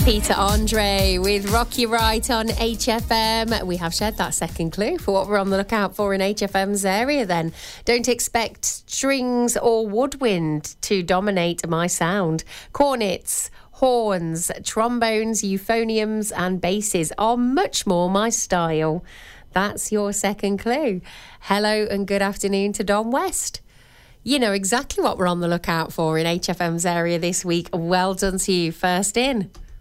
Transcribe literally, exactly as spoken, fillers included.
Peter Andre with Rock You Right on H F M. We have shared that second clue for what we're on the lookout for in H F M's area then. Don't expect strings or woodwind to dominate my sound. Cornets, horns, trombones, euphoniums and basses are much more my style. That's your second clue. Hello and good afternoon to Don West. You know exactly what we're on the lookout for in H F M's area this week. Well done to you. First in.